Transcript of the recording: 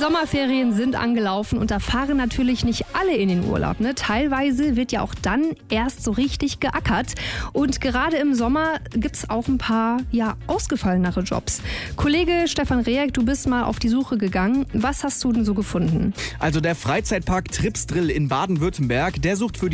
Sommerferien sind angelaufen und da fahren natürlich nicht alle in den Urlaub. Ne? Teilweise wird ja auch dann erst so richtig geackert. Und gerade im Sommer gibt es auch ein paar ausgefallenere Jobs. Kollege Stefan Rehek, du bist mal auf die Suche gegangen. Was hast du denn so gefunden? Also der Freizeitpark Tripsdrill in Baden-Württemberg, der sucht für